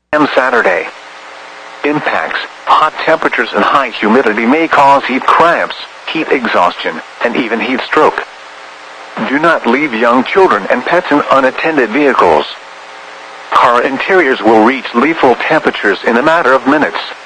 And Saturday. Impacts. Hot temperatures and high humidity may cause heat cramps, heat exhaustion, and even heat stroke. Do not leave young children and pets in unattended vehicles. Car interiors will reach lethal temperatures in a matter of minutes.